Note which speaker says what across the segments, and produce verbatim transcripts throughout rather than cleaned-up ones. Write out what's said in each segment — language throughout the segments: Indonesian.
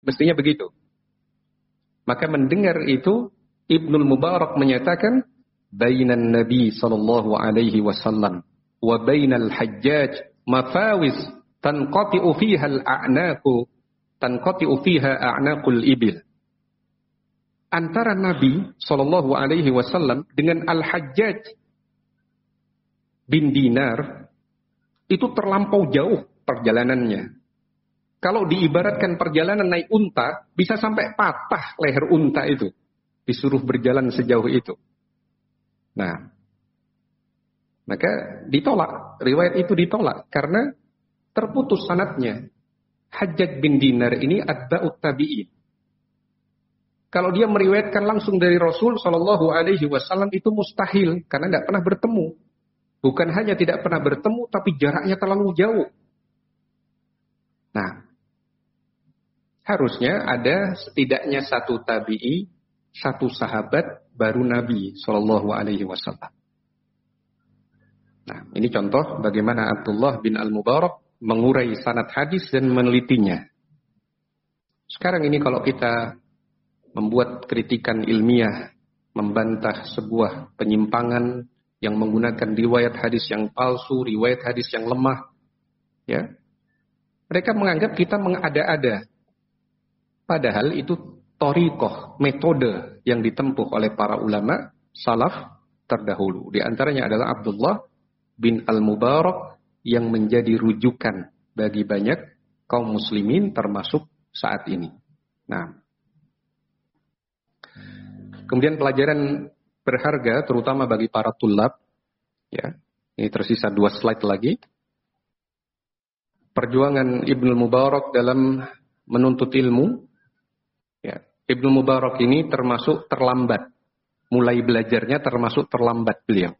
Speaker 1: Mestinya begitu. Maka mendengar itu, Ibnul Mubarak menyatakan, bainan Nabi sallallahu alaihi wasallam wa bainal Hajjaj mafawis tanqati'u fiha al-a'naqu tanqati'u fiha a'naqul ibil. Antara Nabi sallallahu alaihi wasallam dengan Al-Hajjaj bin Dinar itu terlampau jauh perjalanannya. Kalau diibaratkan perjalanan naik unta, bisa sampai patah leher unta itu. Disuruh berjalan sejauh itu. Nah, maka ditolak. Riwayat itu ditolak karena terputus sanadnya. Hajjaj bin Dinar ini atba'ut tabi'in. Kalau dia meriwayatkan langsung dari Rasul Shallallahu Alaihi Wasallam itu mustahil karena tidak pernah bertemu. Bukan hanya tidak pernah bertemu, tapi jaraknya terlalu jauh. Nah, harusnya ada setidaknya satu tabi'i, satu sahabat baru Nabi Shallallahu Alaihi Wasallam. Nah, ini contoh bagaimana Abdullah bin Al-Mubarak mengurai sanad hadis dan menelitinya. Sekarang ini kalau kita membuat kritikan ilmiah, membantah sebuah penyimpangan yang menggunakan riwayat hadis yang palsu, riwayat hadis yang lemah, ya, mereka menganggap kita mengada-ada. Padahal itu thariqah, metode yang ditempuh oleh para ulama salaf terdahulu. Di antaranya adalah Abdullah bin Al-Mubarak yang menjadi rujukan bagi banyak kaum muslimin termasuk saat ini. Nah, kemudian pelajaran berharga terutama bagi para tulab, ya. Ini tersisa dua slide lagi. Perjuangan Ibnu Mubarak dalam menuntut ilmu, ya. Ibnu Mubarak ini termasuk terlambat. Mulai belajarnya termasuk terlambat beliau.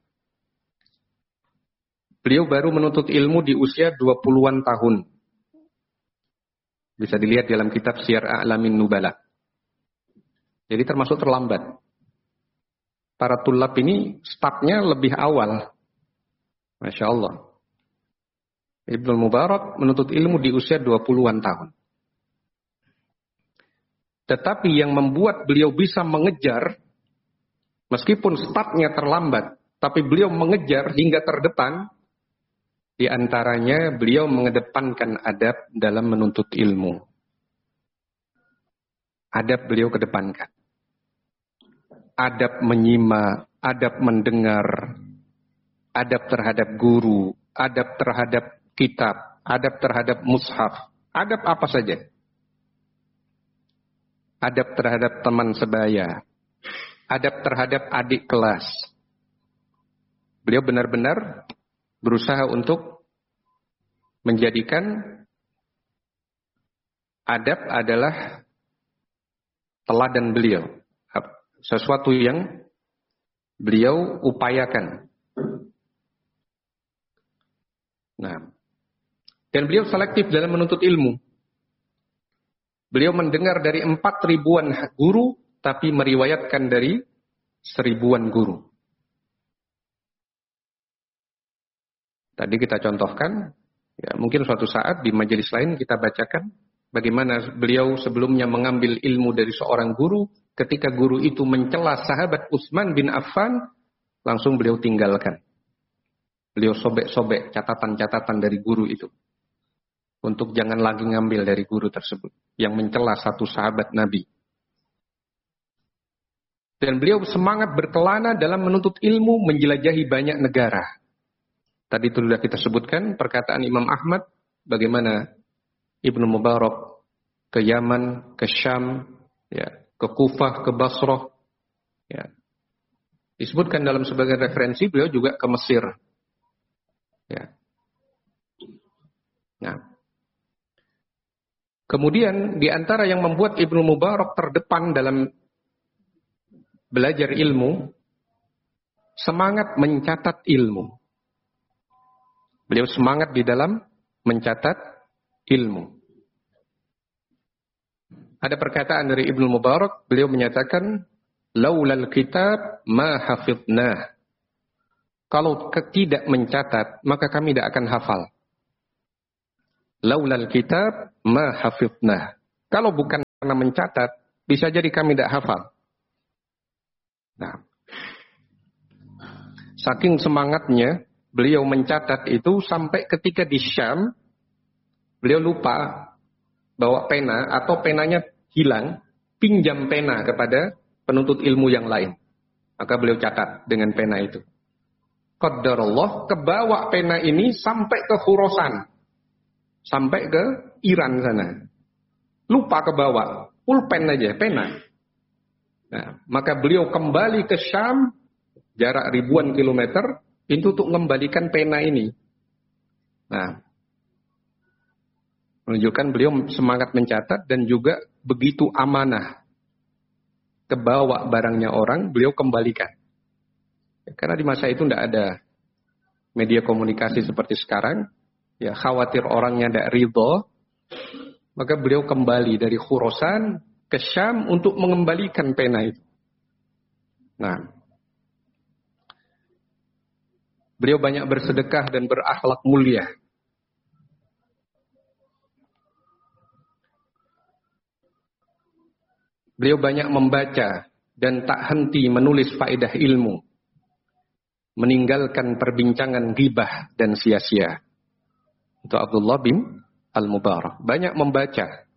Speaker 1: Beliau baru menuntut ilmu di usia dua puluhan tahun. Bisa dilihat dalam kitab Syiar A'lamin Nubala. Jadi termasuk terlambat. Para tulab ini startnya lebih awal. Masya Allah. Ibnu Mubarak menuntut ilmu di usia dua puluhan tahun. Tetapi yang membuat beliau bisa mengejar, meskipun startnya terlambat, tapi beliau mengejar hingga terdepan, di antaranya beliau mengedepankan adab dalam menuntut ilmu. Adab beliau kedepankan. Adab menyimak, adab mendengar, adab terhadap guru, adab terhadap kitab, adab terhadap mushaf, adab apa saja. Adab terhadap teman sebaya, adab terhadap adik kelas. Beliau benar-benar berusaha untuk menjadikan adab adalah teladan beliau. Sesuatu yang beliau upayakan. Nah, dan beliau selektif dalam menuntut ilmu. Beliau mendengar dari empat ribuan guru, tapi meriwayatkan dari seribuan guru. Tadi kita contohkan, ya mungkin suatu saat di majelis lain kita bacakan bagaimana beliau sebelumnya mengambil ilmu dari seorang guru. Ketika guru itu mencela sahabat Utsman bin Affan, langsung beliau tinggalkan. Beliau sobek-sobek catatan-catatan dari guru itu. Untuk jangan lagi ngambil dari guru tersebut. Yang mencela satu sahabat Nabi. Dan beliau semangat berkelana dalam menuntut ilmu, menjelajahi banyak negara. Tadi itu sudah kita sebutkan perkataan Imam Ahmad. Bagaimana Ibnu Mubarak ke Yaman, ke Syam, ya, ke Kufah, ke Basrah. Ya. Disebutkan dalam sebagian referensi beliau juga ke Mesir. Ya. Nah. Kemudian di antara yang membuat Ibnu Mubarak terdepan dalam belajar ilmu, semangat mencatat ilmu. Beliau semangat di dalam mencatat ilmu. Ada perkataan dari Ibnu Mubarak, beliau menyatakan, laulal kitab ma hafidnah. Kalau tidak mencatat, maka kami tidak akan hafal. Laulal kitab ma hafidnah. Kalau bukan karena mencatat, bisa jadi kami tidak hafal. Nah, saking semangatnya, beliau mencatat itu sampai ketika di Syam, beliau lupa bawa pena atau penanya hilang, pinjam pena kepada penuntut ilmu yang lain. Maka beliau catat dengan pena itu. Qadarullah, kebawa pena ini sampai ke Khurasan. Sampai ke Iran sana. Lupa kebawa, pulpen aja, pena. Nah, maka beliau kembali ke Syam, jarak ribuan kilometer, itu untuk mengembalikan pena ini. Nah, menunjukkan beliau semangat mencatat dan juga begitu amanah. Kebawa barangnya orang, beliau kembalikan. Karena di masa itu tidak ada media komunikasi seperti sekarang, ya khawatir orangnya tidak ridho, maka beliau kembali dari Khurasan ke Syam untuk mengembalikan pena itu. Nah, beliau banyak bersedekah dan berakhlak mulia. Beliau banyak membaca dan tak henti menulis faedah ilmu. Meninggalkan perbincangan ghibah dan sia-sia. Itu Abdullah bin Al-Mubarak. Banyak membaca.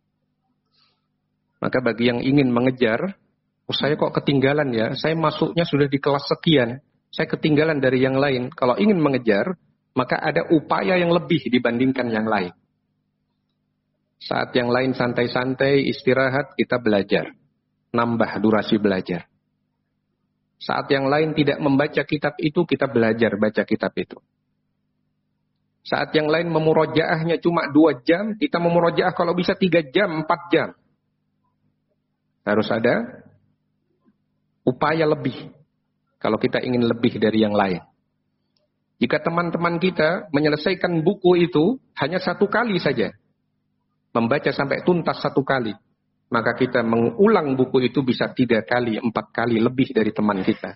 Speaker 1: Maka bagi yang ingin mengejar, oh saya kok ketinggalan ya, saya masuknya sudah di kelas sekian, saya ketinggalan dari yang lain. Kalau ingin mengejar, maka ada upaya yang lebih dibandingkan yang lain. Saat yang lain santai-santai, istirahat, kita belajar. Nambah durasi belajar. Saat yang lain tidak membaca kitab itu, kita belajar baca kitab itu. Saat yang lain memurojaahnya cuma dua jam, kita memurojaah kalau bisa tiga jam, empat jam. Harus ada upaya lebih. Kalau kita ingin lebih dari yang lain. Jika teman-teman kita menyelesaikan buku itu hanya satu kali saja. Membaca sampai tuntas satu kali. Maka kita mengulang buku itu bisa tiga kali, empat kali lebih dari teman kita.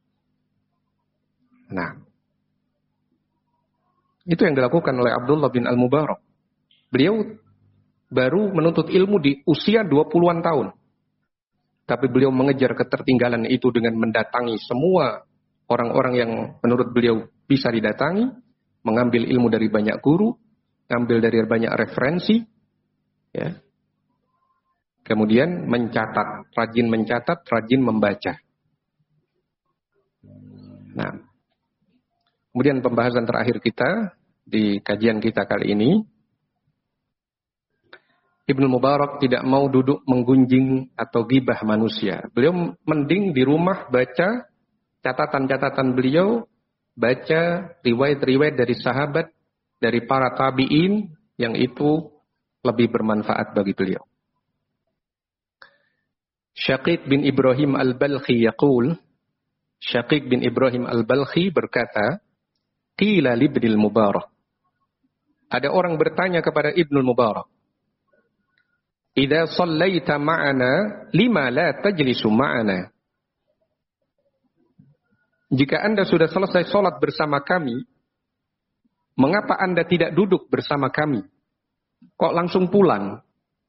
Speaker 1: Nah, itu yang dilakukan oleh Abdullah bin Al-Mubarak. Beliau baru menuntut ilmu di usia dua puluhan tahun. Tapi beliau mengejar ketertinggalan itu dengan mendatangi semua orang-orang yang menurut beliau bisa didatangi, mengambil ilmu dari banyak guru, mengambil dari banyak referensi, ya. Kemudian mencatat, rajin mencatat, rajin membaca. Nah, kemudian pembahasan terakhir kita di kajian kita kali ini, Ibnu Mubarak tidak mau duduk menggunjing atau ghibah manusia. Beliau mending di rumah baca catatan-catatan beliau, baca riwayat-riwayat dari sahabat, dari para tabi'in, yang itu lebih bermanfaat bagi beliau. Syaqiq bin Ibrahim Al-Balkhi yaqul, Syaqiq bin Ibrahim Al-Balkhi berkata, qila li Ibnul Mubarak. Ada orang bertanya kepada Ibnul Mubarak, idza shallaita ma'ana lima la tajlisu ma'ana? Jika Anda sudah selesai sholat bersama kami, mengapa Anda tidak duduk bersama kami? Kok langsung pulang?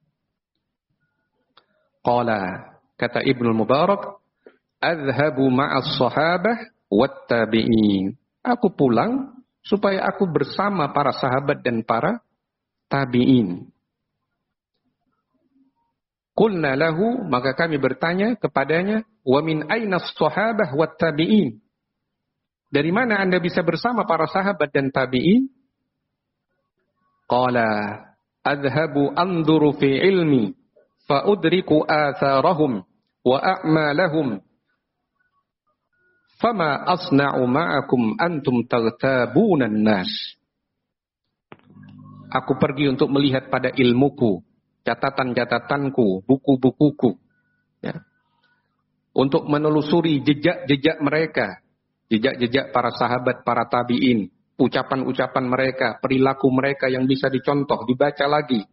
Speaker 1: Qala, kata Ibnu Mubarak, adhabu ma'as sahabah wat tabi'in. Aku pulang supaya aku bersama para sahabat dan para tabi'in. Qulna lahu, maka kami bertanya kepadanya, wa min aina as-sahabah wat tabi'in? Dari mana Anda bisa bersama para sahabat dan tabi'in? Qala, adhabu anzuru fi ilmi fa udriku atharahum wa a'malahum fama asna'u ma'akum antum taghtabunan nas. Aku pergi untuk melihat pada ilmuku, catatan-catatanku, buku-bukuku, ya, untuk menelusuri jejak-jejak mereka, jejak-jejak para sahabat, para tabi'in, ucapan-ucapan mereka, perilaku mereka yang bisa dicontoh, dibaca lagi.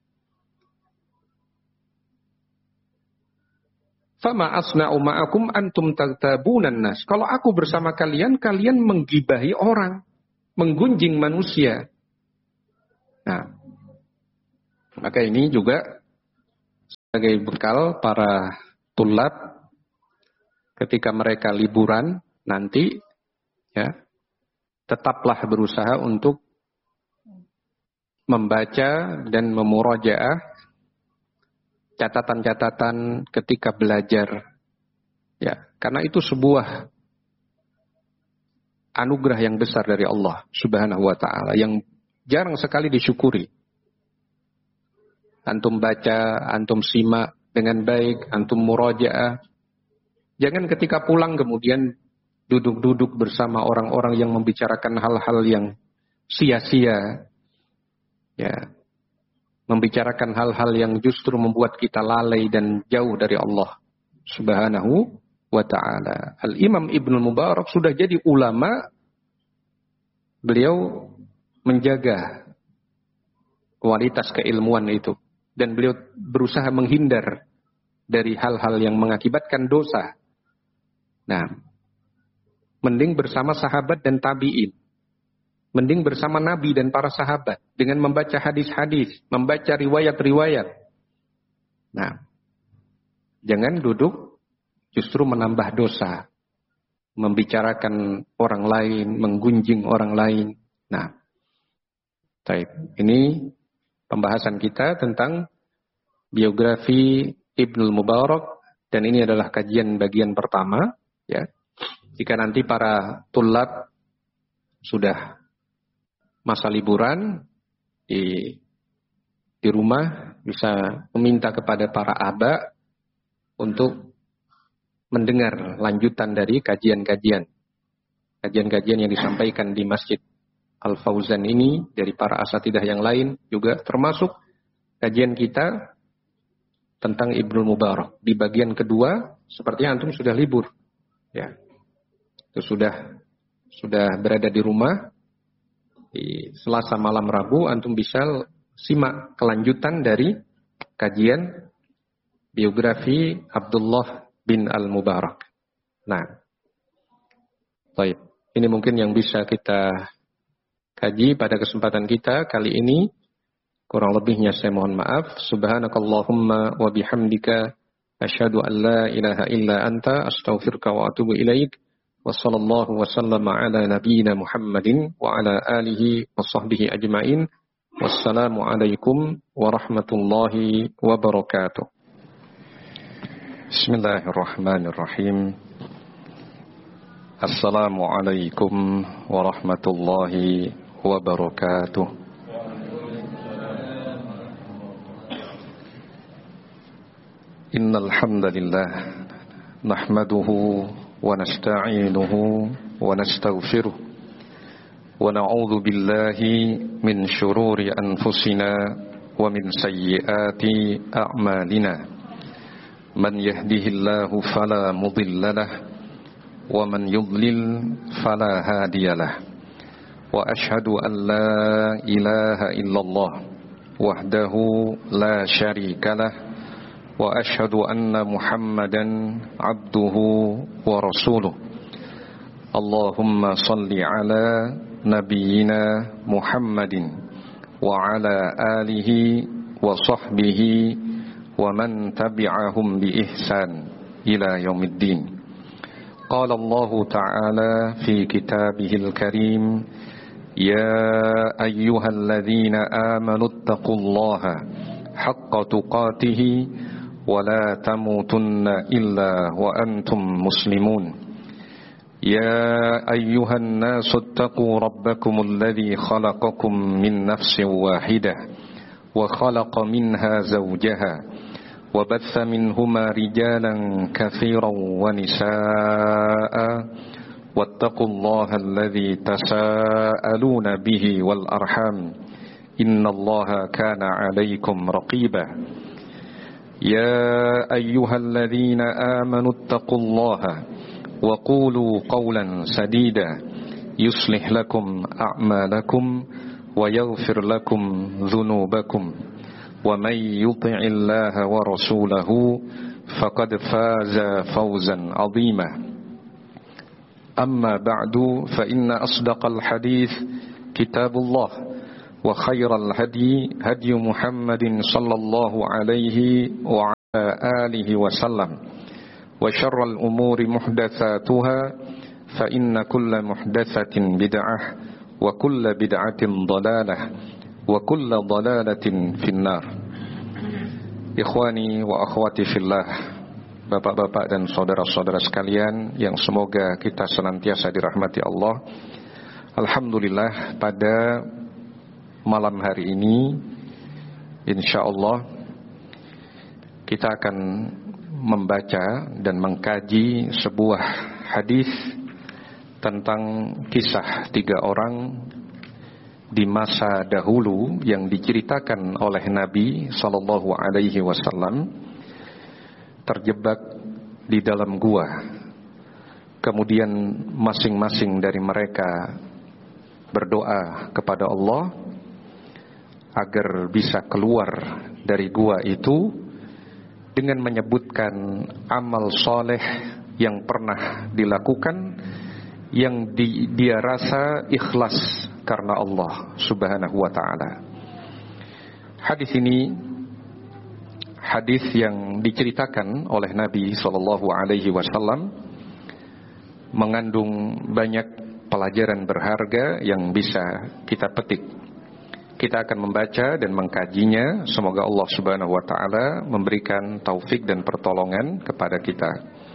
Speaker 1: Fama asna'u ma'akum antum taghtabunan nas. Kalau aku bersama kalian, kalian menggibahi orang, menggunjing manusia. Nah, maka ini juga sebagai bekal para tulab ketika mereka liburan nanti, ya, tetaplah berusaha untuk membaca dan memurajaah catatan-catatan ketika belajar, ya, karena itu sebuah anugerah yang besar dari Allah Subhanahu wa taala yang jarang sekali disyukuri. Antum baca, antum simak dengan baik, antum murajaah. Jangan ketika pulang kemudian duduk-duduk bersama orang-orang yang membicarakan hal-hal yang sia-sia, ya, membicarakan hal-hal yang justru membuat kita lalai dan jauh dari Allah Subhanahu wa ta'ala. Al-Imam Ibnu Mubarak sudah jadi ulama, beliau menjaga kualitas keilmuan itu dan beliau berusaha menghindar dari hal-hal yang mengakibatkan dosa. Nah, mending bersama sahabat dan tabi'in, mending bersama Nabi dan para sahabat dengan membaca hadis-hadis, membaca riwayat-riwayat. Nah, jangan duduk justru menambah dosa, membicarakan orang lain, menggunjing orang lain. Nah, baik. Ini pembahasan kita tentang biografi Ibnu Mubarak dan ini adalah kajian bagian pertama, ya. Jika nanti para tulab sudah masa liburan di di rumah, bisa meminta kepada para aba untuk mendengar lanjutan dari kajian-kajian. Kajian-kajian yang disampaikan di Masjid Al-Fauzan ini dari para asatidah yang lain juga termasuk kajian kita tentang Ibnu Mubarak. Di bagian kedua, sepertinya antum sudah libur. Ya. Itu sudah sudah berada di rumah. Di Selasa malam Rabu antum bisa simak kelanjutan dari kajian biografi Abdullah bin Al-Mubarak. Nah, baik. Ini mungkin yang bisa kita kaji pada kesempatan kita kali ini. Kurang lebihnya saya mohon maaf. Subhanakallahumma wa bihamdika asyhadu an la ilaha illa anta astaghfiruka wa atubu ilaik. Wa sallallahu wa sallama ala nabiyyina Muhammadin wa ala alihi wa sahbihi ajma'in. Wassalamu alaikum warahmatullahi wabarakatuh. Bismillahirrahmanirrahim. Assalamualaikum warahmatullahi wabarakatuh. Innal hamdalillah nahmaduhu wa nasta'inuhu wa nastaghfiruh wa na'udzu billahi min shururi anfusina wa min sayyiati a'malina. Man yahdihillahu fala mudilla lahu wa man yudlil fala hadiya lahu. Wa ashhadu an la ilaha illallah wahdahu la syarika lahu wa ashhadu anna Muhammadan abduhu wa rasuluh. Allahumma salli ala nabiyyina Muhammadin wa ala alihi wa sahbihi wa man tabi'ahum bi ihsan ila yaumiddin. Qala Allah ta'ala fi kitabihil karim, ya ayyuhalladzina amanu taqullaha haqqa tuqatih wa la tamutunna illa wa antum muslimun. Ya ayyuhan nasu taqu rabbakumul ladzi khalaqakum min nafsin wahidah wa khalaqa minha zawjaha وبث منهما رجالا كثيرا ونساء واتقوا الله الذي تساءلون به والأرحام إن الله كان عليكم رقيبا يا أيها الذين آمنوا اتقوا الله وقولوا قولا سديدا يصلح لكم أعمالكم ويغفر لكم ذنوبكم ومن يطع الله ورسوله فقد فاز فوزا عظيما. أما بعد فإن أصدق الحديث كتاب الله وخير الهدي هدي محمد صلى الله عليه وعلى آله وسلم وشر الأمور محدثاتها فإن كل محدثة بدعة وكل بدعة ضلالة وكل ضلالة في النار. Ikhwani wa akhwati fillah, bapak-bapak dan saudara-saudara sekalian yang semoga kita senantiasa dirahmati Allah. Alhamdulillah, pada malam hari ini insyaallah kita akan membaca dan mengkaji sebuah hadis tentang kisah tiga orang di masa dahulu yang diceritakan oleh Nabi sallallahu alaihi wasallam terjebak di dalam gua. Kemudian masing-masing dari mereka berdoa kepada Allah agar bisa keluar dari gua itu dengan menyebutkan amal soleh yang pernah dilakukan yang di, dia rasa ikhlas karena Allah subhanahu wa ta'ala. Hadis ini hadis yang diceritakan oleh Nabi sallallahu alaihi wasallam mengandung banyak pelajaran berharga yang bisa kita petik. Kita akan membaca dan mengkajinya. Semoga Allah subhanahu wa ta'ala memberikan taufik dan pertolongan kepada kita.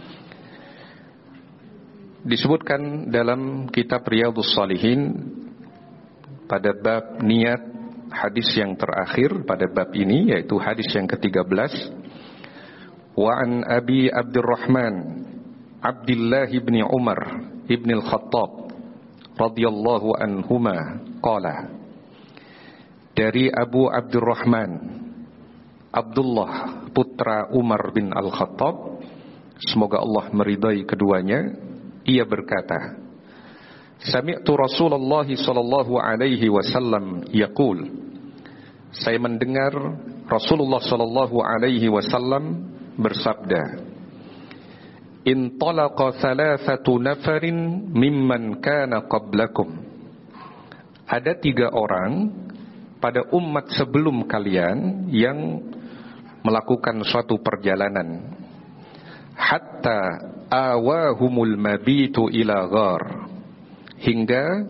Speaker 1: Disebutkan dalam kitab Riyadhus Shalihin pada bab niat, hadis yang terakhir pada bab ini, yaitu hadis yang ketiga belas. Wa an Abi Abdurrahman Abdullah ibn Umar ibn al-Khattab radhiyallahu anhuma qala, dari Abu Abdurrahman Abdullah putra Umar bin Al-Khattab, semoga Allah meridai keduanya, ia berkata, Sami'tu Rasulullah sallallahu alaihi wasallam yaqul, saya mendengar Rasulullah sallallahu alaihi wasallam bersabda, Intalaqa thalathatu nafarin mimman kana qablakum. Ada tiga orang pada umat sebelum kalian yang melakukan suatu perjalanan, hatta awahumul mabitu ila ghar, hingga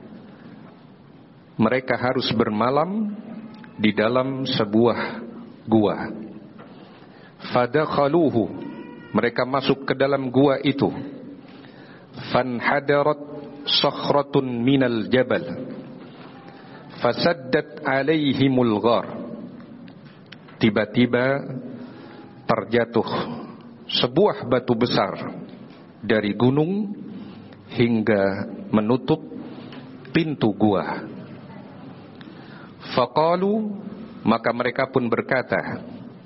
Speaker 1: mereka harus bermalam di dalam sebuah gua. Fadakhaluhu, mereka masuk ke dalam gua itu. Fanhadarat sakhratun minal jabal fasaddat alaihimul ghar. Tiba-tiba terjatuh sebuah batu besar dari gunung hingga menutup pintu gua. Faqalu, maka mereka pun berkata,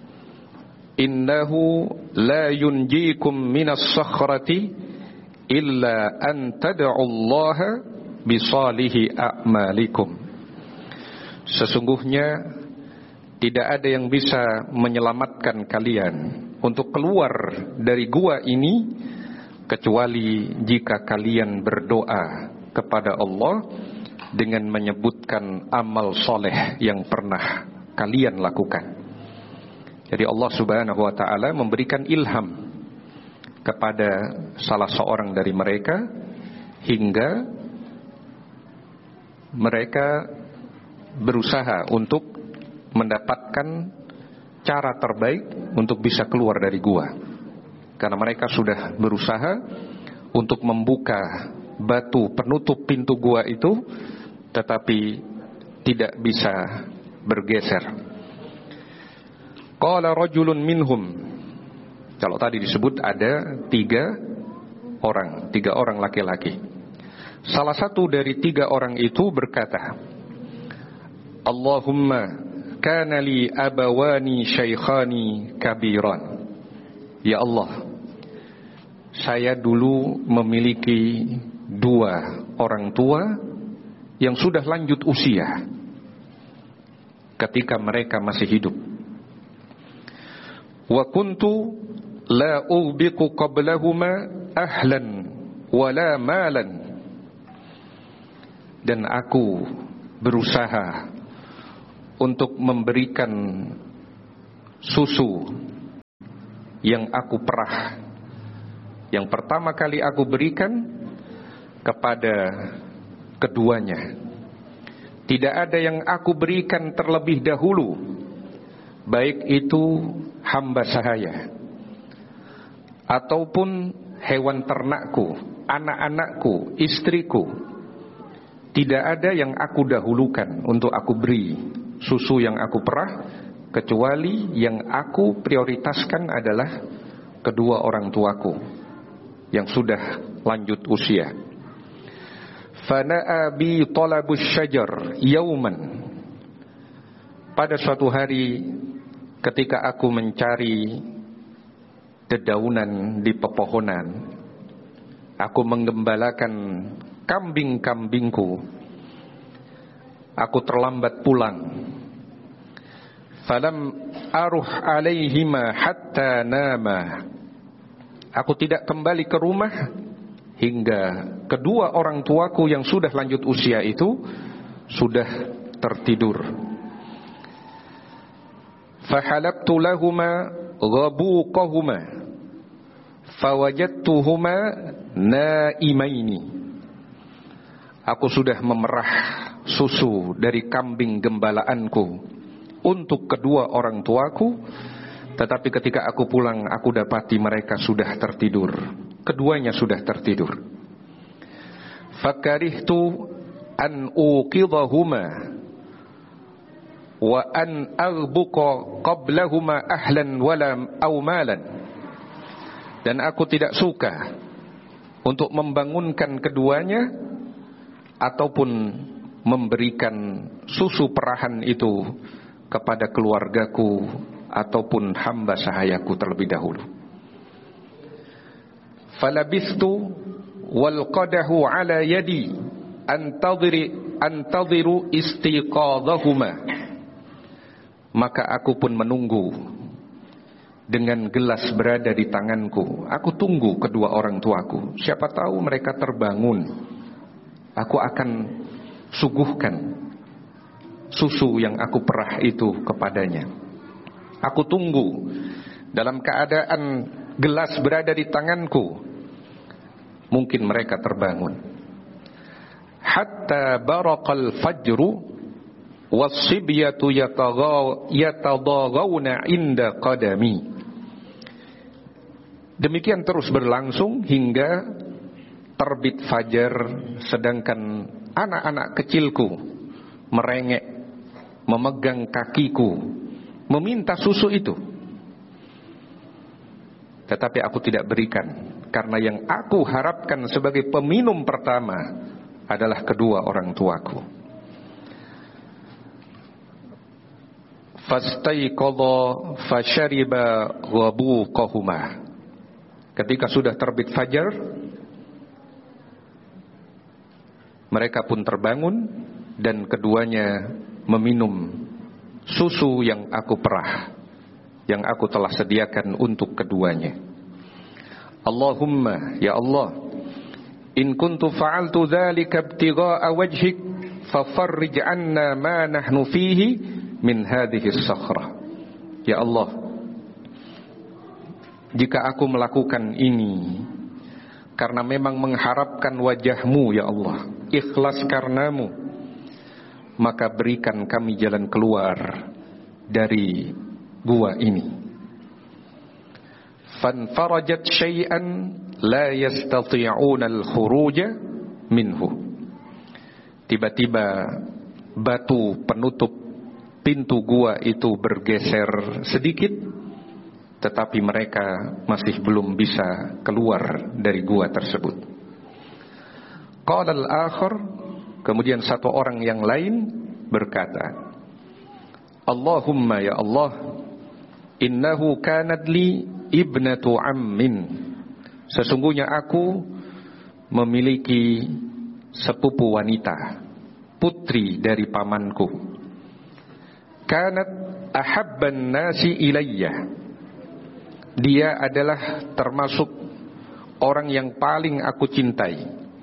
Speaker 1: Innahu la yunjikum minas sakhrati illa an tad'ullaha bisalihi a'malikum. Sesungguhnya tidak ada yang bisa menyelamatkan kalian untuk keluar dari gua ini kecuali jika kalian berdoa kepada Allah dengan menyebutkan amal soleh yang pernah kalian lakukan. Jadi Allah subhanahu wa ta'ala memberikan ilham kepada salah seorang dari mereka hingga mereka berusaha untuk mendapatkan cara terbaik untuk bisa keluar dari gua. Karena mereka sudah berusaha untuk membuka batu penutup pintu gua itu, tetapi tidak bisa bergeser. Qala rajulun minhum, kalau tadi disebut ada tiga orang, tiga orang laki-laki. Salah satu dari tiga orang itu berkata, Allahumma kana li abawani syaikhani kabiran. Ya Allah, saya dulu memiliki dua orang tua yang sudah lanjut usia ketika mereka masih hidup. Wa kuntu la ubiqu qablahuma ahlan wala malan. Dan aku berusaha untuk memberikan susu yang aku perah. Yang pertama kali aku berikan kepada keduanya. Tidak ada yang aku berikan terlebih dahulu, baik itu hamba sahaya ataupun hewan ternakku, anak-anakku, istriku. Tidak ada yang aku dahulukan untuk aku beri susu yang aku perah, kecuali yang aku prioritaskan adalah kedua orang tuaku yang sudah lanjut usia. Fana'a bi talabus syajar yauman. Pada suatu hari ketika aku mencari dedaunan di pepohonan, aku menggembalakan kambing-kambingku, aku terlambat pulang. Falam aruh alaihima hatta nama. Aku tidak kembali ke rumah hingga kedua orang tuaku yang sudah lanjut usia itu sudah tertidur. Fahalabtu lahuma ghabuqahuma fawajadtuhuma naimaini. Aku sudah memerah susu dari kambing gembalaanku untuk kedua orang tuaku, tetapi ketika aku pulang aku dapati mereka sudah tertidur. Keduanya sudah tertidur. Fakarihtu an uqidhahuma wa an aghbuqa qablahuma ahlan wala aw malan. Dan aku tidak suka untuk membangunkan keduanya ataupun memberikan susu perahan itu kepada keluargaku ataupun hamba sahayaku terlebih dahulu. Falabistu wal qadahu ala yadi antadhiri antadhiru istiqadhahuma. Maka aku pun menunggu dengan gelas berada di tanganku. Aku tunggu kedua orang tuaku. Siapa tahu mereka terbangun, aku akan suguhkan susu yang aku perah itu kepadanya. Aku tunggu dalam keadaan gelas berada di tanganku. Mungkin mereka terbangun. Hatta baraqal fajru was-sibyatu yatadagawna inda qadami. Demikian terus berlangsung hingga terbit fajar, sedangkan anak-anak kecilku merengek, memegang kakiku, meminta susu itu. Tetapi aku tidak berikan, karena yang aku harapkan sebagai peminum pertama adalah kedua orang tuaku. Fastaiqadha fashariba ghabuqahuma. Ketika sudah terbit fajar, mereka pun terbangun dan keduanya meminum susu yang aku perah, yang aku telah sediakan untuk keduanya. Allahumma, ya Allah, in kuntu fa'altu dzalika ibtigha'a wajhik fafarrij 'anna ma nahnu fihi min hadhihi as-sakhrah. Ya Allah, jika aku melakukan ini karena memang mengharapkan wajah-Mu, ya Allah, ikhlas karenamu, maka berikan kami jalan keluar dari gua ini. Fanfarajat syai'an la yastati'una al-khuruja minhu. Tiba-tiba batu penutup pintu gua itu bergeser sedikit, tetapi mereka masih belum bisa keluar dari gua tersebut. Qala al-akhar, kemudian satu orang yang lain berkata, Allahumma, ya Allah, innahu kanat li ibnatu ammin. Sesungguhnya aku memiliki sepupu wanita, putri dari pamanku. Kanat ahabban nasi ilayya. Dia adalah termasuk orang yang paling aku cintai.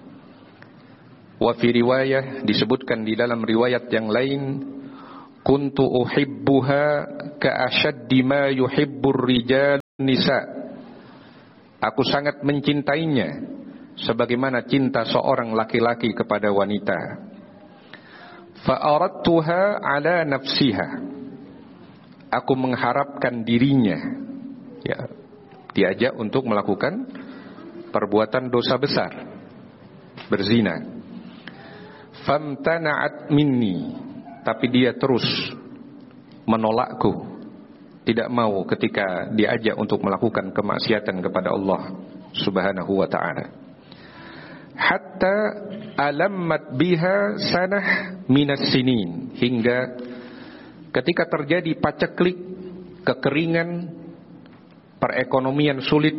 Speaker 1: Wa fi riwayah, disebutkan di dalam riwayat yang lain, kuntu uhibbuha ka ashaddi ma yuhibbur rijal nisa, aku sangat mencintainya sebagaimana cinta seorang laki-laki kepada wanita. Fa aradtuha ala nafsiha, aku mengharapkan dirinya, ya, diajak untuk melakukan perbuatan dosa besar, berzina. Famtana'at minni, tapi dia terus menolakku, tidak mau ketika diajak untuk melakukan kemaksiatan kepada Allah Subhanahu wa ta'ala. Hatta alammat biha sanah minas sinin, hingga ketika terjadi paceklik, kekeringan, perekonomian sulit,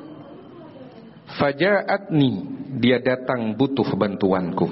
Speaker 1: faja'atni, dia datang butuh bantuanku.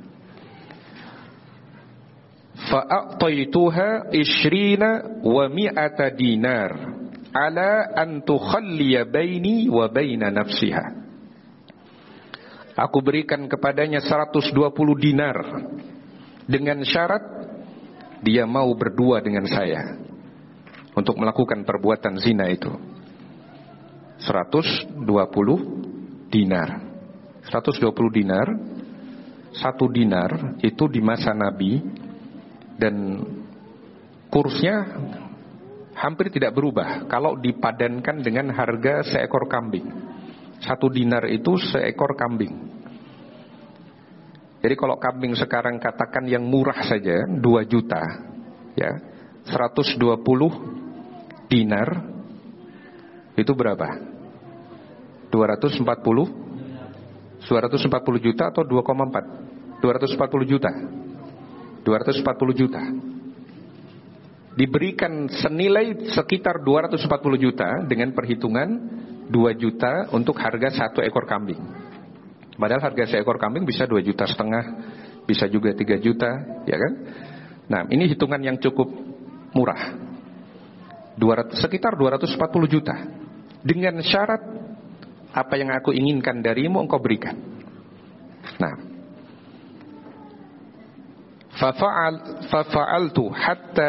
Speaker 1: Fa'ataituha ishrina wa mi'ata dinar ala an tukhalliya baini wa baina nafsiha. Aku berikan kepadanya seratus dua puluh dinar dengan syarat dia mau berdua dengan saya untuk melakukan perbuatan zina itu. seratus dua puluh dinar. seratus dua puluh dinar, satu dinar itu di masa Nabi, dan kursnya hampir tidak berubah kalau dipadankan dengan harga seekor kambing. Satu dinar itu seekor kambing. Jadi kalau kambing sekarang katakan yang murah saja dua juta, ya, seratus dua puluh dinar itu berapa? dua ratus empat puluh dua ratus empat puluh juta atau dua koma empat? dua ratus empat puluh juta. dua ratus empat puluh juta. Diberikan senilai sekitar dua ratus empat puluh juta dengan perhitungan dua juta untuk harga satu ekor kambing. Padahal harga seekor kambing bisa dua juta setengah, bisa juga tiga juta, ya kan? Nah, ini hitungan yang cukup murah. dua ratus, sekitar dua ratus empat puluh juta. Dengan syarat apa yang aku inginkan darimu engkau berikan. Nah, fafa'al fafa'altu hatta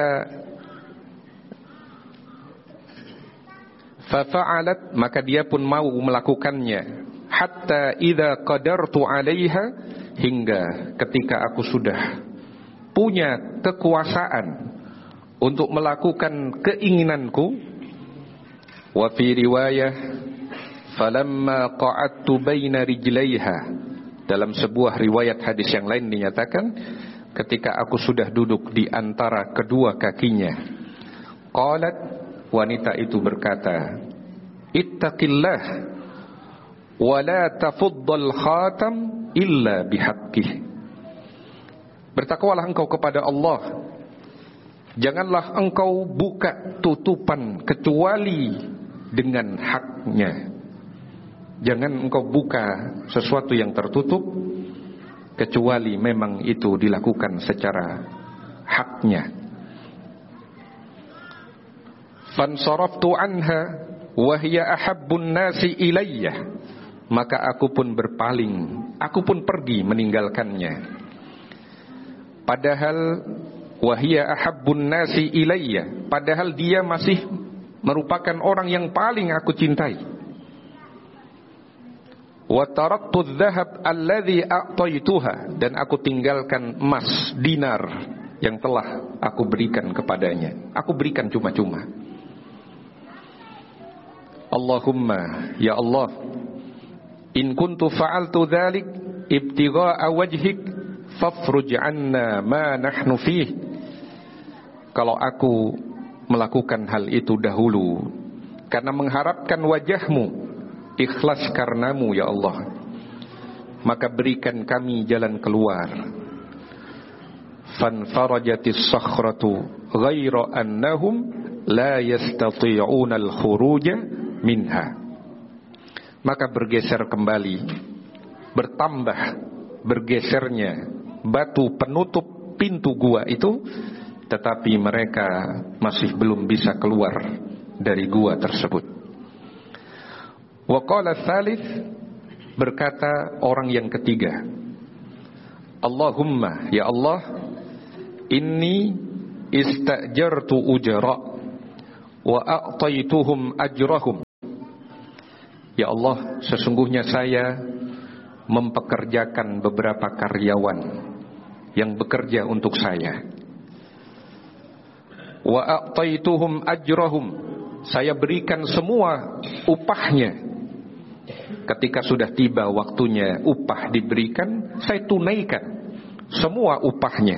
Speaker 1: fafa'alat, maka dia pun mau melakukannya. Hatta idza qadartu 'alaiha, hingga ketika aku sudah punya kekuasaan untuk melakukan keinginanku. Wa fi riwayah falamma qa'adtu baina rijlaiha, dalam sebuah riwayat hadis yang lain dinyatakan ketika aku sudah duduk di antara kedua kakinya. Qalat, wanita itu berkata, ittaqillah wa la tafuddal khatam illa bihaqqih. Bertakwalah engkau kepada Allah, janganlah engkau buka tutupan kecuali dengan haknya. Jangan engkau buka sesuatu yang tertutup kecuali memang itu dilakukan secara haknya. Fansaraftu anha wa hiya ahabbun nasi ilayya, maka aku pun berpaling, aku pun pergi meninggalkannya. Padahal wahia ahabbun nasi ilayya, padahal dia masih merupakan orang yang paling aku cintai. Wa taraktu adh-dhahab alladhi a'taytuha, dan aku tinggalkan emas dinar yang telah aku berikan kepadanya. Aku berikan cuma-cuma. Allahumma, ya Allah, in kuntu fa'altu dhalik ibtigha'a wajhik fafruj 'anna ma nahnu fih. Kalau aku melakukan hal itu dahulu karena mengharapkan wajahmu, ikhlas karenamu ya Allah, maka berikan kami jalan keluar. Fanfarajatis sakhratu ghaira annahum la yastati'una al-khuruja minha, maka bergeser kembali, bertambah bergesernya batu penutup pintu gua itu, tetapi mereka masih belum bisa keluar dari gua tersebut. Wa qala tsalits, berkata orang yang ketiga, Allahumma, ya Allah, inni istajartu ujara wa a'taituhum ajrahum Ya Allah, sesungguhnya saya mempekerjakan beberapa karyawan yang bekerja untuk saya. Wa a'taituhum ajrahum, saya berikan semua upahnya. Ketika sudah tiba waktunya upah diberikan, saya tunaikan semua upahnya.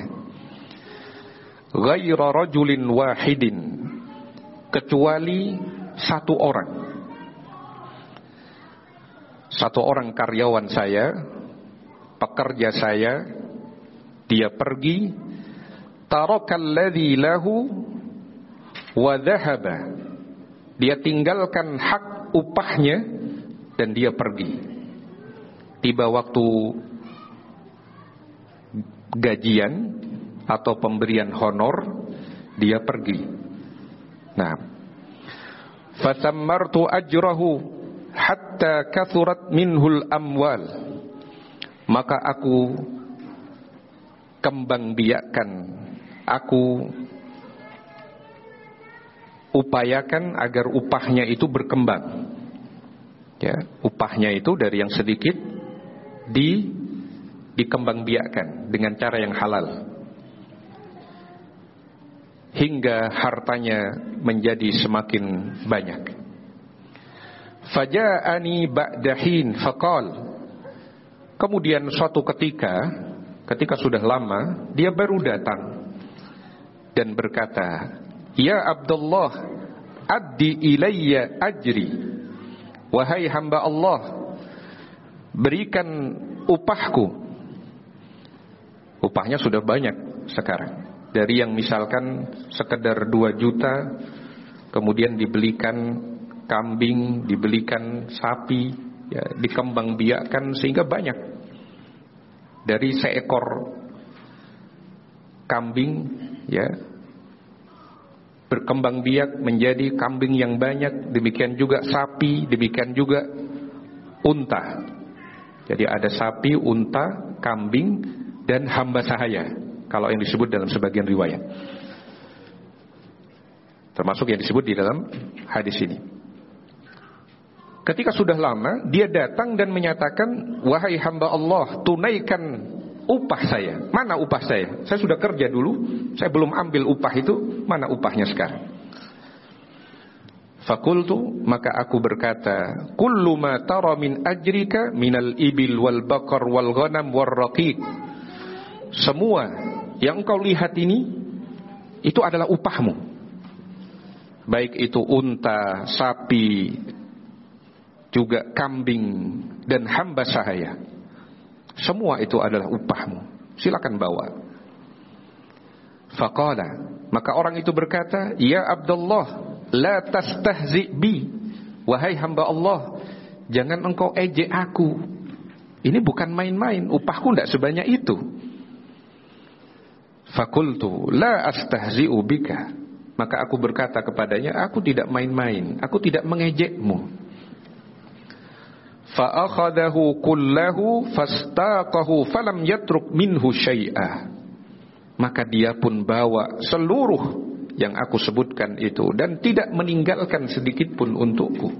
Speaker 1: Ghaira rajulin wahidin, kecuali satu orang. Satu orang karyawan saya, pekerja saya, dia pergi, tarakal ladzi lahu wa dhahaba, dia tinggalkan hak upahnya dan dia pergi. Tiba waktu gajian atau pemberian honor, dia pergi. Nah, fasammartu ajrahu hatta kathurat minhul amwal, maka aku kembang biakkan, aku upayakan agar upahnya itu berkembang. Ya, upahnya itu dari yang sedikit di dikembang biakkan dengan cara yang halal, hingga hartanya menjadi semakin banyak. Faja'ani ba'dahin faqal, kemudian suatu ketika, ketika sudah lama, dia baru datang dan berkata, ya Abdullah, addi ilayya ajri, wahai hamba Allah, berikan upahku. Upahnya sudah banyak sekarang. Dari yang misalkan sekedar dua juta, kemudian dibelikan kambing, dibelikan sapi, ya, dikembang biakkan sehingga banyak. Dari seekor kambing, ya, berkembang biak menjadi kambing yang banyak, demikian juga sapi, demikian juga unta. Jadi ada sapi, unta, kambing, dan hamba sahaya, kalau yang disebut dalam sebagian riwayat, termasuk yang disebut di dalam hadis ini. Ketika sudah lama, dia datang dan menyatakan, wahai hamba Allah, tunaikan upah saya. Mana upah saya? Saya sudah kerja dulu, saya belum ambil upah itu, mana upahnya sekarang? Fakultu, maka aku berkata, kullu ma tara min ajrika minal ibil wal bakar wal ghanam wal raqiq, semua yang engkau lihat ini, itu adalah upahmu. Baik itu unta, sapi, juga kambing dan hamba sahaya, semua itu adalah upahmu, silakan bawa. Faqala, maka orang itu berkata, ya Abdullah, la tastahzi bi, wahai hamba Allah, jangan engkau ejek aku, ini bukan main-main, upahku tidak sebanyak itu. Fakultu la astahzi'u bika, maka aku berkata kepadanya, aku tidak main-main, aku tidak mengejekmu. Fa'akhadahu kullahu fastaqahu falam yatruk minhu syai'ah, maka dia pun bawa seluruh yang aku sebutkan itu dan tidak meninggalkan sedikit pun untukku.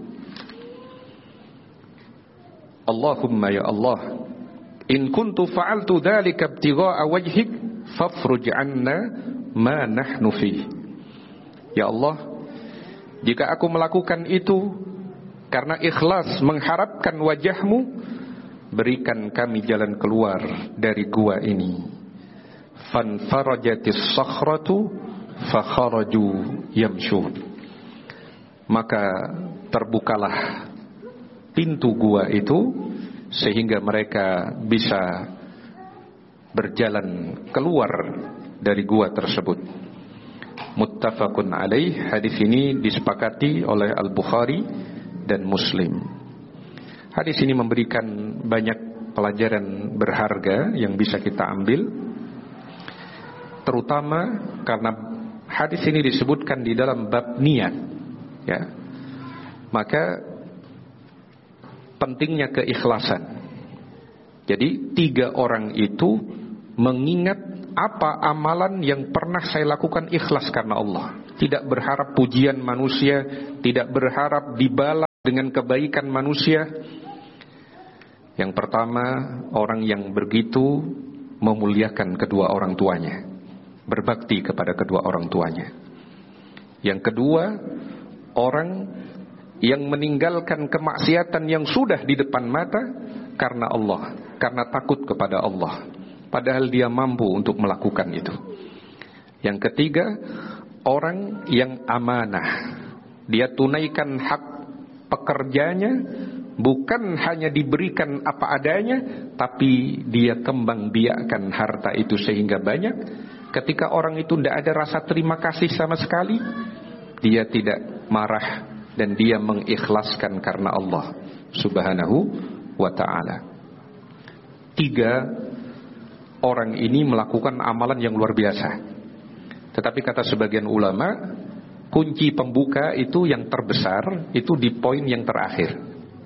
Speaker 1: Allahumma ya Allah, in kuntu fa'altu dhalika ibtigha'a wajhik fafruj 'anna ma nahnu fi. Ya Allah, jika aku melakukan itu karena ikhlas mengharapkan wajahmu, berikan kami jalan keluar dari gua ini. Fanfarajatis sakhratu fakharaju yamshun, maka terbukalah pintu gua itu sehingga mereka bisa berjalan keluar dari gua tersebut. Muttafaqun alaih, hadis ini disepakati oleh Al-Bukhari dan Muslim. Hadis ini memberikan banyak pelajaran berharga yang bisa kita ambil, terutama karena hadis ini disebutkan di dalam bab niat, ya. Maka pentingnya keikhlasan. Jadi tiga orang itu mengingat apa amalan yang pernah saya lakukan ikhlas karena Allah. tidak berharap pujian manusia, tidak berharap dibalas dengan kebaikan manusia. Yang pertama, orang yang begitu memuliakan kedua orang tuanya, berbakti kepada kedua orang tuanya. Yang kedua, orang yang meninggalkan kemaksiatan yang sudah di depan mata karena Allah, karena takut kepada Allah, padahal dia mampu untuk melakukan itu. Yang ketiga, orang yang amanah, dia tunaikan hak pekerjanya, bukan hanya diberikan apa adanya, tapi dia kembang biakkan harta itu sehingga banyak. Ketika orang itu tidak ada rasa terima kasih sama sekali, dia tidak marah dan dia mengikhlaskan karena Allah Subhanahu wa ta'ala. Tiga, orang ini melakukan amalan yang luar biasa. Tetapi kata sebagian ulama, kunci pembuka itu yang terbesar itu di poin yang terakhir,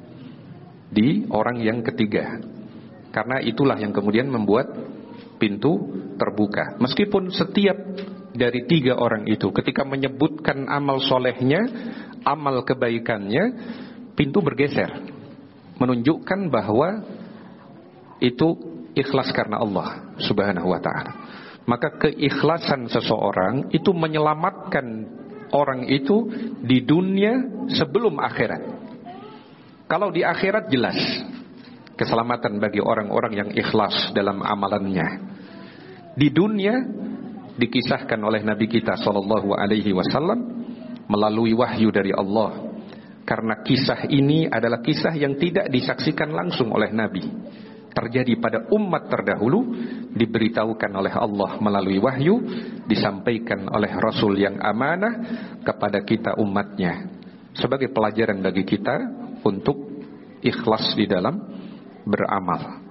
Speaker 1: di orang yang ketiga. Karena itulah yang kemudian membuat pintu terbuka. Meskipun setiap dari tiga orang itu ketika menyebutkan amal solehnya, amal kebaikannya, pintu bergeser, menunjukkan bahwa itu ikhlas karena Allah Subhanahu wa ta'ala. Maka keikhlasan seseorang itu menyelamatkan orang itu di dunia sebelum akhirat. Kalau di akhirat jelas keselamatan bagi orang-orang yang ikhlas dalam amalannya. Di dunia dikisahkan oleh Nabi kita sallallahu alaihi wasallam melalui wahyu dari Allah. Karena kisah ini adalah kisah yang tidak disaksikan langsung oleh Nabi, terjadi pada umat terdahulu, diberitahukan oleh Allah melalui wahyu, disampaikan oleh Rasul yang amanah kepada kita umatnya, sebagai pelajaran bagi kita untuk ikhlas di dalam beramal.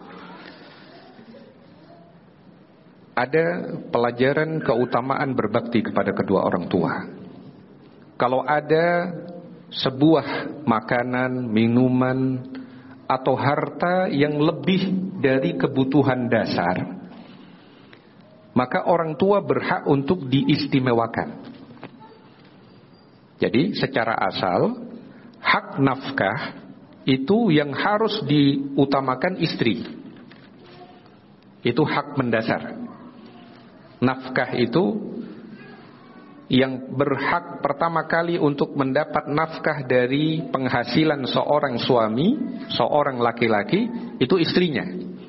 Speaker 1: Ada pelajaran keutamaan berbakti kepada kedua orang tua. Kalau ada sebuah makanan, minuman, atau harta yang lebih dari kebutuhan dasar, maka orang tua berhak untuk diistimewakan. Jadi secara asal, hak nafkah itu yang harus diutamakan istri. Itu hak mendasar. Nafkah itu yang berhak pertama kali untuk mendapat nafkah dari penghasilan seorang suami, seorang laki-laki, itu istrinya.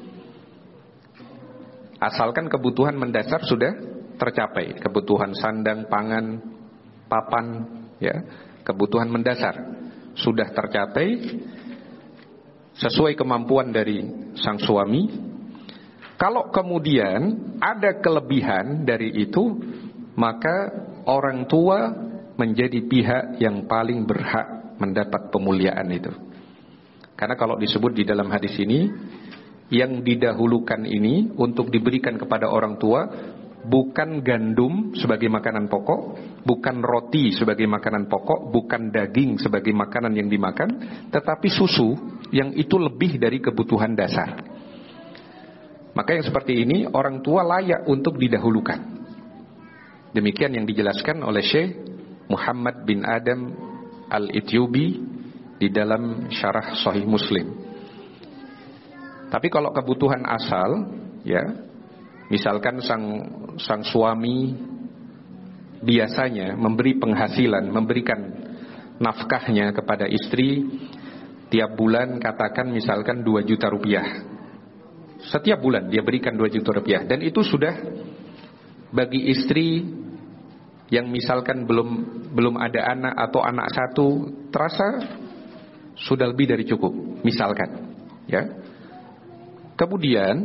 Speaker 1: Asalkan kebutuhan mendasar sudah tercapai, kebutuhan sandang, pangan, papan, ya, kebutuhan mendasar sudah tercapai sesuai kemampuan dari sang suami. Kalau kemudian ada kelebihan dari itu, maka orang tua menjadi pihak yang paling berhak mendapat pemuliaan itu. Karena kalau disebut di dalam hadis ini, yang didahulukan ini untuk diberikan kepada orang tua bukan gandum sebagai makanan pokok, bukan roti sebagai makanan pokok, bukan daging sebagai makanan yang dimakan, tetapi susu yang itu lebih dari kebutuhan dasar. Maka yang seperti ini orang tua layak untuk didahulukan. Demikian yang dijelaskan oleh Syekh Muhammad bin Adam Al-Ethiopi di dalam syarah Sahih Muslim. Tapi kalau kebutuhan asal, ya, misalkan sang sang suami biasanya memberi penghasilan, memberikan nafkahnya kepada istri tiap bulan, katakan misalkan dua juta rupiah. Setiap bulan dia berikan dua juta rupiah. Dan itu sudah bagi istri yang misalkan belum belum ada anak atau anak satu, terasa sudah lebih dari cukup, misalkan, ya. Kemudian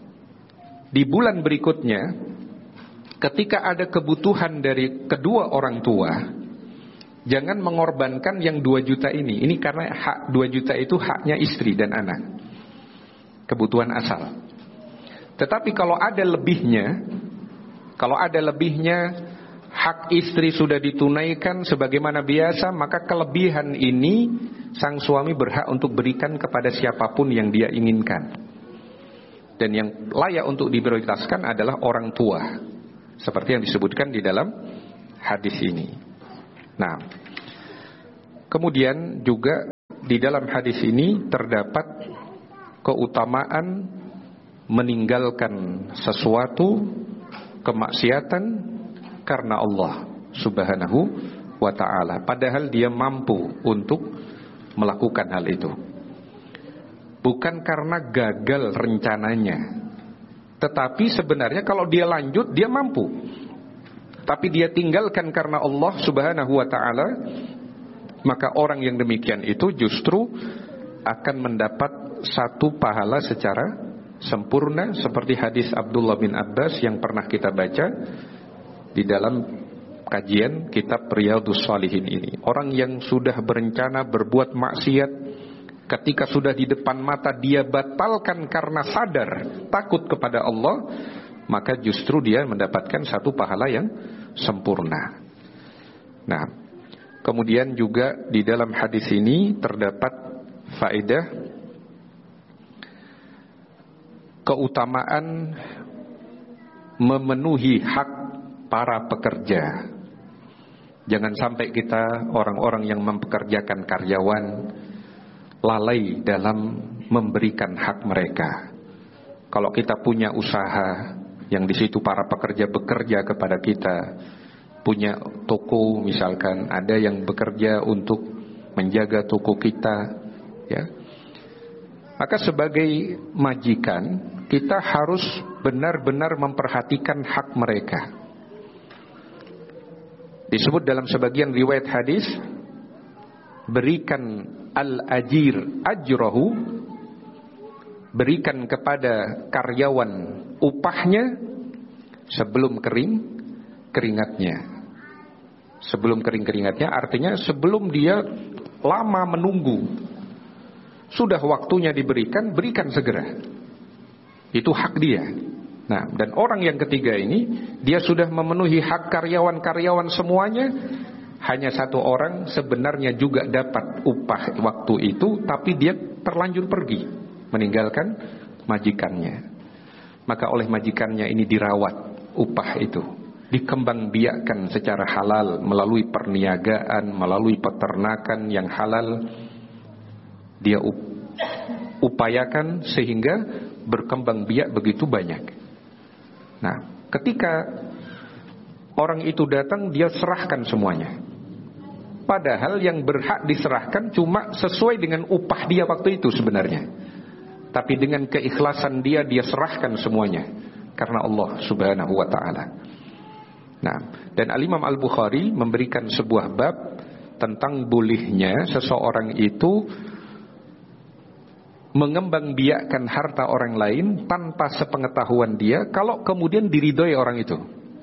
Speaker 1: di bulan berikutnya, ketika ada kebutuhan dari kedua orang tua, jangan mengorbankan yang dua juta ini. Ini karena hak dua juta itu haknya istri dan anak, kebutuhan asal. Tetapi kalau ada lebihnya, kalau ada lebihnya, hak istri sudah ditunaikan sebagaimana biasa, maka kelebihan ini sang suami berhak untuk berikan kepada siapapun yang dia inginkan. Dan yang layak untuk diprioritaskan adalah orang tua, seperti yang disebutkan di dalam hadis ini. Nah, kemudian juga di dalam hadis ini terdapat keutamaan meninggalkan sesuatu kemaksiatan karena Allah Subhanahu wa ta'ala, padahal dia mampu untuk melakukan hal itu. Bukan karena gagal rencananya, tetapi sebenarnya kalau dia lanjut dia mampu, tapi dia tinggalkan karena Allah Subhanahu wa ta'ala. Maka orang yang demikian itu justru akan mendapat satu pahala secara sempurna, seperti hadis Abdullah bin Abbas yang pernah kita baca di dalam kajian kitab Riyadhus Shalihin ini. Orang yang sudah berencana berbuat maksiat, ketika sudah di depan mata dia batalkan karena sadar takut kepada Allah, maka justru dia mendapatkan satu pahala yang sempurna. Nah, kemudian juga di dalam hadis ini terdapat faedah keutamaan memenuhi hak para pekerja. Jangan sampai kita orang-orang yang mempekerjakan karyawan lalai dalam memberikan hak mereka. Kalau kita punya usaha yang di situ para pekerja bekerja kepada kita, punya toko misalkan, ada yang bekerja untuk menjaga toko kita, ya. Maka sebagai majikan kita harus benar-benar memperhatikan hak mereka. Disebut dalam sebagian riwayat hadis, berikan al-ajir ajrahu, berikan kepada karyawan upahnya sebelum kering keringatnya. Sebelum kering keringatnya artinya sebelum dia lama menunggu, sudah waktunya diberikan, berikan segera. Itu hak dia. Nah, dan orang yang ketiga ini, dia sudah memenuhi hak karyawan-karyawan semuanya. Hanya satu orang sebenarnya juga dapat upah waktu itu, tapi dia terlanjur pergi, meninggalkan majikannya. Maka oleh majikannya ini dirawat upah itu, dikembangbiakkan secara halal melalui perniagaan, melalui peternakan yang halal. Dia upayakan sehingga berkembang biak begitu banyak. Nah, ketika orang itu datang, dia serahkan semuanya. Padahal yang berhak diserahkan cuma sesuai dengan upah dia waktu itu sebenarnya. Tapi dengan keikhlasan dia, dia serahkan semuanya karena Allah Subhanahu wa ta'ala. Nah, dan Al-Imam Al-Bukhari memberikan sebuah bab tentang bolehnya seseorang itu mengembangbiakkan harta orang lain tanpa sepengetahuan dia, kalau kemudian diridhoi orang itu.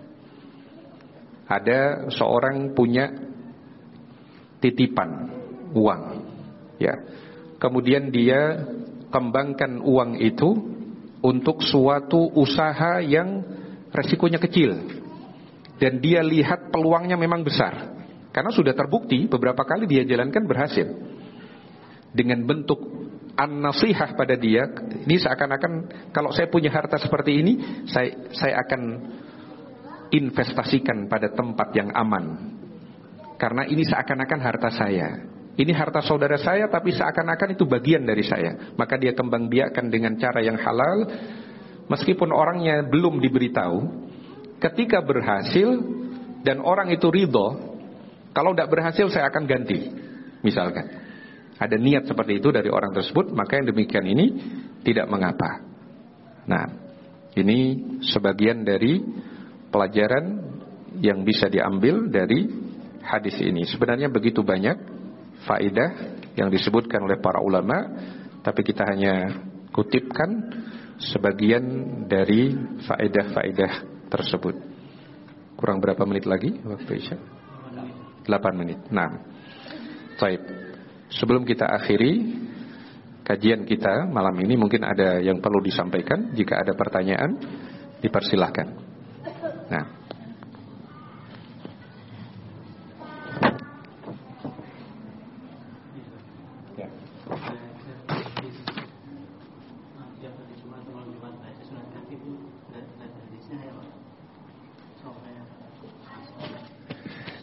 Speaker 1: Ada seorang punya titipan uang, ya. Kemudian dia kembangkan uang itu untuk suatu usaha yang resikonya kecil, dan dia lihat peluangnya memang besar, karena sudah terbukti beberapa kali dia jalankan berhasil. Dengan bentuk an-nasihah pada dia, ini seakan-akan kalau saya punya harta seperti ini, saya saya akan investasikan pada tempat yang aman. Karena ini seakan-akan harta saya. Ini harta saudara saya, tapi seakan-akan itu bagian dari saya. Maka dia kembangbiakkan dengan cara yang halal, meskipun orangnya belum diberitahu. Ketika berhasil dan orang itu ridho, kalau tidak berhasil saya akan ganti, misalkan. Ada niat seperti itu dari orang tersebut, maka yang demikian ini tidak mengapa. Nah, ini sebagian dari pelajaran yang bisa diambil dari hadis ini. Sebenarnya begitu banyak faedah yang disebutkan oleh para ulama, tapi kita hanya kutipkan sebagian dari faedah-faedah tersebut. Kurang berapa menit lagi waktu Isya? delapan menit. Nah, baik. Sebelum kita akhiri kajian kita malam ini, mungkin ada yang perlu disampaikan. Jika ada pertanyaan, dipersilahkan. Nah,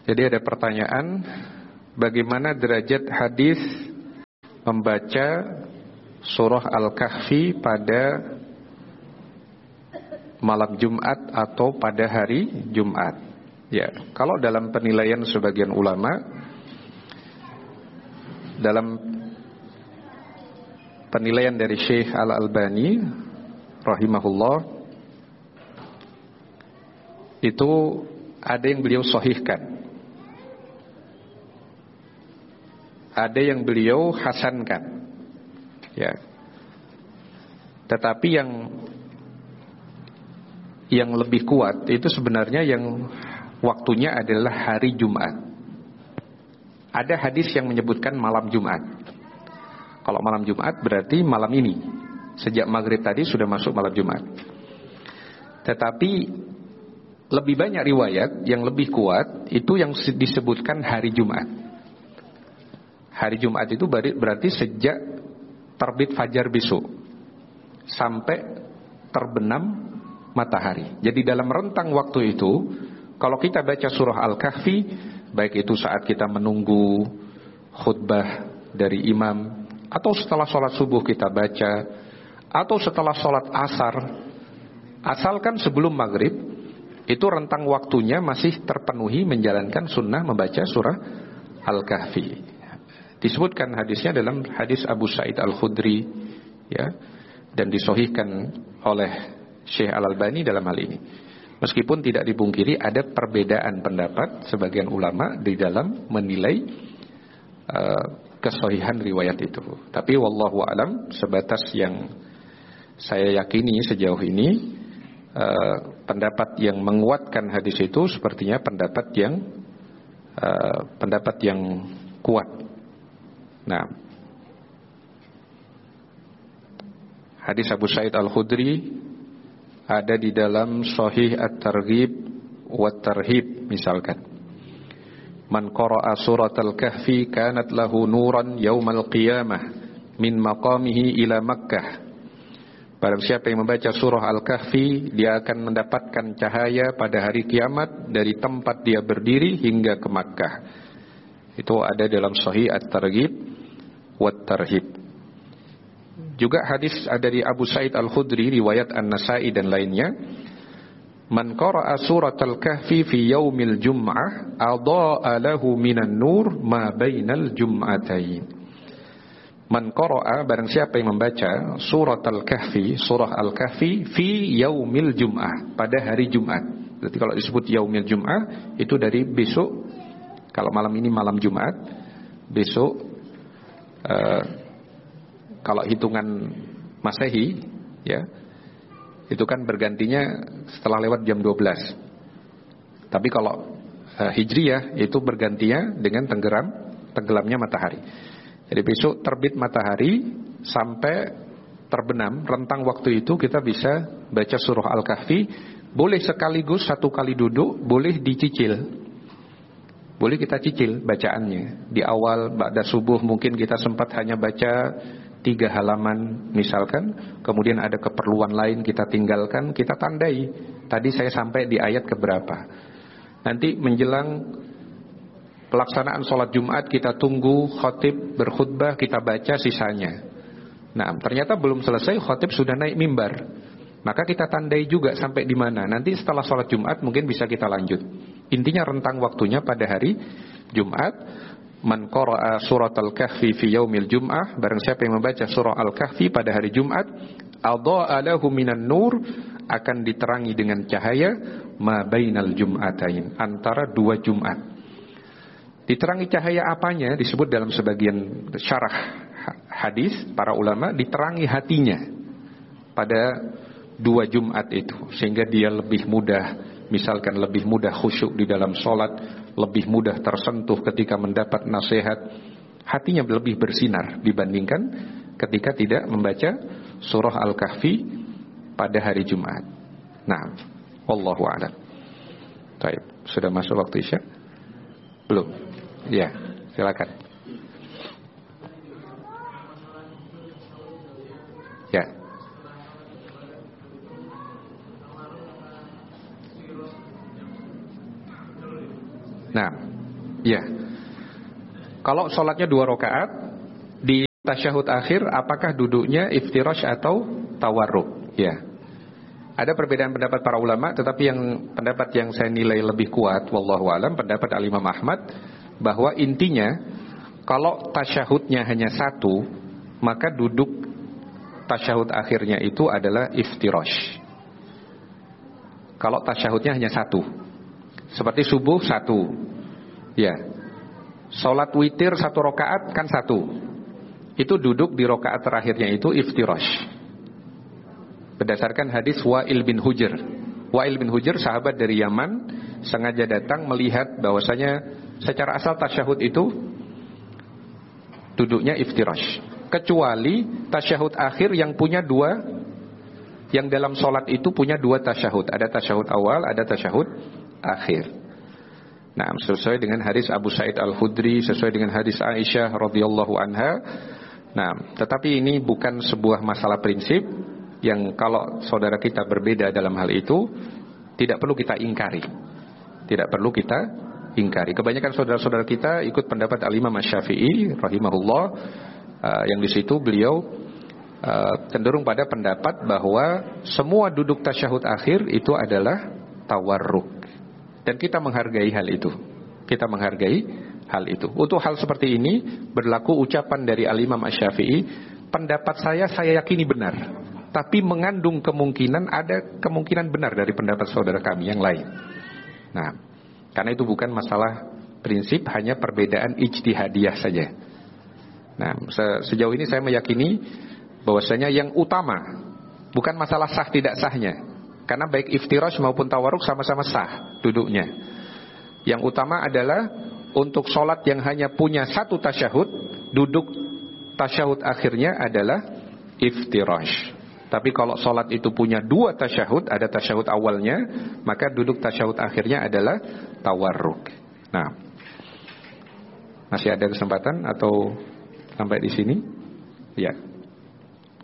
Speaker 1: Jadi ada pertanyaan, bagaimana derajat hadis membaca surah Al-Kahfi pada malam Jumat atau pada hari Jumat? Ya, kalau dalam penilaian sebagian ulama, dalam penilaian dari Syekh Al-Albani rahimahullah, itu ada yang beliau sahihkan, ada yang beliau hasankan, ya. Tetapi yang yang lebih kuat itu sebenarnya yang waktunya adalah hari Jumat. Ada hadis yang menyebutkan malam Jumat. Kalau malam Jumat berarti malam ini, sejak maghrib tadi sudah masuk malam Jumat. Tetapi lebih banyak riwayat yang lebih kuat itu yang disebutkan hari Jumat. Hari Jumat itu berarti sejak terbit fajar besok sampai terbenam matahari. Jadi dalam rentang waktu itu, kalau kita baca surah Al-Kahfi, baik itu saat kita menunggu khutbah dari imam, atau setelah sholat subuh kita baca, atau setelah sholat asar, asalkan sebelum maghrib, itu rentang waktunya masih terpenuhi menjalankan sunnah membaca surah Al-Kahfi. Disebutkan hadisnya dalam hadis Abu Sa'id Al-Khudri, ya, dan disahihkan oleh Syekh Al-Albani dalam hal ini. Meskipun tidak dipungkiri ada perbedaan pendapat sebagian ulama di dalam menilai uh, kesahihan riwayat itu. Tapi wallahu alam, sebatas yang saya yakini sejauh ini, uh, pendapat yang menguatkan hadis itu sepertinya pendapat yang uh, pendapat yang kuat. Nah, hadis Abu Sa'id Al-Khudri ada di dalam Sahih At-Targhib wa Tarhib misalkan. Man qara'a surat Al-Kahfi kanat lahu nuran yaumal qiyamah min maqamihi ila Makkah. Barang siapa yang membaca surah Al-Kahfi, dia akan mendapatkan cahaya pada hari kiamat dari tempat dia berdiri hingga ke Makkah. Itu ada dalam Sahih At-Targhib wa Tarhib. Juga hadis ada di Abu Sa'id Al-Khudri, riwayat An-Nasa'i dan lainnya. Man qara'a surat Al-Kahfi fi yaumil jum'ah adha'a lahu minan nur ma bainal jum'atain. Man qara'a, barang siapa yang membaca surat Al-Kahfi, surah Al-Kahfi fi yaumil jum'ah, pada hari Jumat. Berarti kalau disebut yaumil jum'ah itu dari besok. Kalau malam ini malam Jumat, besok uh, kalau hitungan Masehi, ya, itu kan bergantinya setelah lewat jam dua belas. Tapi kalau uh, Hijriyah itu bergantinya dengan tenggelam tenggelamnya matahari. Jadi besok terbit matahari sampai terbenam, rentang waktu itu kita bisa baca surah Al-Kahfi. Boleh sekaligus satu kali duduk, boleh dicicil. Boleh kita cicil bacaannya. Di awal ba'da subuh mungkin kita sempat hanya baca tiga halaman misalkan, kemudian ada keperluan lain kita tinggalkan, kita tandai. Tadi saya sampai di ayat keberapa. Nanti menjelang pelaksanaan sholat Jumat kita tunggu khatib berkhutbah, kita baca sisanya. Nah, ternyata belum selesai, khatib sudah naik mimbar. Maka kita tandai juga sampai di mana. Nanti setelah sholat Jumat mungkin bisa kita lanjut. Intinya rentang waktunya pada hari Jumat. Man qara'a surat Al-Kahfi fi yaumil jum'ah, barang siapa yang membaca surah Al-Kahfi pada hari Jumat, adha'a lahu minan nur, akan diterangi dengan cahaya ma bainal jum'atain, antara dua Jumat. Diterangi cahaya apanya? Disebut dalam sebagian syarah hadis para ulama, diterangi hatinya pada dua Jumat itu, sehingga dia lebih mudah, misalkan lebih mudah khusyuk di dalam sholat, lebih mudah tersentuh ketika mendapat nasihat, hatinya lebih bersinar dibandingkan ketika tidak membaca surah Al-Kahfi pada hari Jumat. Nah, wallahu a'lam. Baik, sudah masuk waktu Isya? Belum? Ya, silakan. Ya. Nah, Ya. Kalau sholatnya dua rakaat, di tasyahud akhir apakah duduknya iftirash atau tawarruk? Ya. Ada perbedaan pendapat para ulama, tetapi yang pendapat yang saya nilai lebih kuat, wallahu alam, pendapat Al-Imam Ahmad, bahwa intinya kalau tasyahudnya hanya satu, maka duduk tasyahud akhirnya itu adalah iftirash. Kalau tasyahudnya hanya satu, seperti subuh satu, ya, sholat witir satu rakaat kan satu, itu duduk di rakaat terakhirnya itu iftirash. Berdasarkan hadis Wa'il bin Hujr. Wa'il bin Hujr sahabat dari Yaman, sengaja datang melihat bahwasanya secara asal tasyahud itu duduknya iftirash, kecuali tasyahud akhir yang punya dua, yang dalam sholat itu punya dua tasyahud. Ada tasyahud awal, ada tasyahud akhir. Nah, sesuai dengan hadis Abu Sa'id Al-Khudri, sesuai dengan hadis Aisyah radhiyallahu anha. Nah, tetapi ini bukan sebuah masalah prinsip yang kalau saudara kita berbeda dalam hal itu tidak perlu kita ingkari. Tidak perlu kita ingkari. Kebanyakan saudara-saudara kita ikut pendapat Al-Imam Asy-Syafi'i rahimahullah, uh, yang di situ beliau uh, cenderung pada pendapat bahwa semua duduk tasyahud akhir itu adalah tawarruk. Dan kita menghargai hal itu. Kita menghargai hal itu. Untuk hal seperti ini berlaku ucapan dari Al-Imam Asy-Syafi'i, pendapat saya saya yakini benar, tapi mengandung kemungkinan ada kemungkinan benar dari pendapat saudara kami yang lain. Nah, karena itu bukan masalah prinsip, hanya perbedaan ijtihadiyah saja. Nah, se- sejauh ini saya meyakini bahwasanya yang utama bukan masalah sah tidak sahnya, karena baik iftirash maupun tawarruk sama-sama sah duduknya. Yang utama adalah untuk sholat yang hanya punya satu tasyahud, duduk tasyahud akhirnya adalah iftirash. Tapi kalau sholat itu punya dua tasyahud, ada tasyahud awalnya, maka duduk tasyahud akhirnya adalah tawarruk. Nah, masih ada kesempatan atau sampai di sini? Ya.